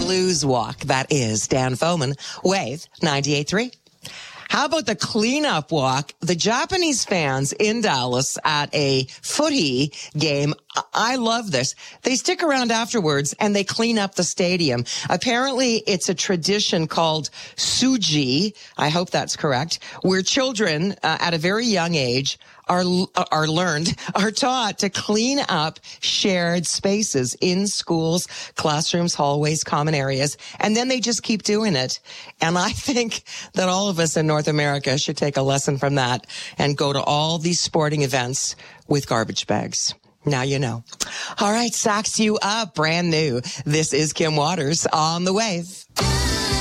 blues walk. That is Dan Foman, Wave 98.3. How about the cleanup walk? The Japanese fans in Dallas at a footy game, I love this. They stick around afterwards and they clean up the stadium. Apparently, it's a tradition called Suji. I hope that's correct, where children at a very young age are taught to clean up shared spaces in schools, classrooms, hallways, common areas, and then they just keep doing it. And I think that all of us in North America should take a lesson from that and go to all these sporting events with garbage bags. Now you know. All right, Sacks You Up, brand new. This is Kim Waters on the Wave.